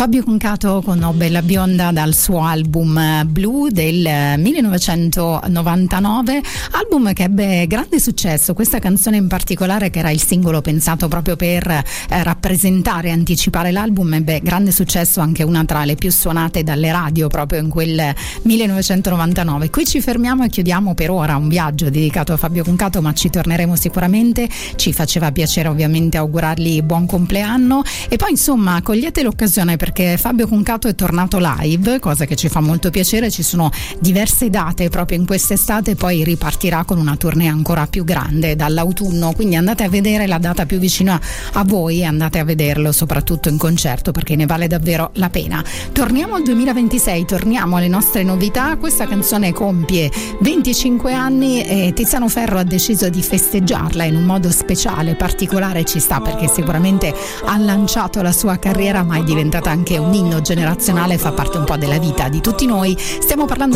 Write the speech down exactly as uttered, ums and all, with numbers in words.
Fabio Cuncato con Oh Bella Bionda dal suo album Blue del millenovecentonovantanove, album che ebbe grande successo. Questa canzone in particolare, che era il singolo pensato proprio per eh, rappresentare e anticipare l'album, ebbe grande successo, anche una tra le più suonate dalle radio proprio in quel millenovecentonovantanove. Qui ci fermiamo e chiudiamo per ora un viaggio dedicato a Fabio Cuncato, ma ci torneremo sicuramente. Ci faceva piacere ovviamente augurargli buon compleanno e poi insomma cogliete l'occasione, perché Fabio Cuncato è tornato live, cosa che ci fa molto piacere. Ci sono diverse date proprio in quest'estate, poi ripartirà con una tournée ancora più grande dall'autunno, quindi andate a vedere la data più vicina a voi e andate a vederlo soprattutto in concerto, perché ne vale davvero la pena. Torniamo al duemilaventisei, torniamo alle nostre novità. Questa canzone compie venticinque anni e Tiziano Ferro ha deciso di festeggiarla in un modo speciale, particolare. Ci sta, perché sicuramente ha lanciato la sua carriera, ma è diventata anche un inno generazionale, fa parte un po' della vita di tutti noi. Stiamo parlando